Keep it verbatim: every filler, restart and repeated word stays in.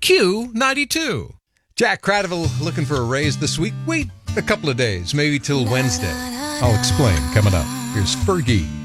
Q ninety-two. Jack Cradaville looking for a raise this week? Wait a couple of days, maybe till Wednesday. I'll explain coming up. Here's Fergie.